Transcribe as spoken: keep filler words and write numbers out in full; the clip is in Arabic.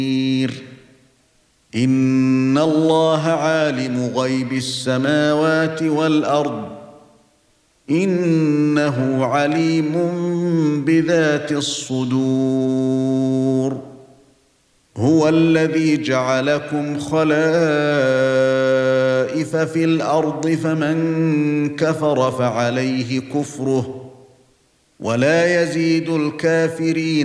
إن الله عالم غيب السماوات والأرض إنه عليم بذات الصدور هو الذي جعلكم خلائف في الأرض فمن كفر فعليه كفره ولا يزيد الكافرين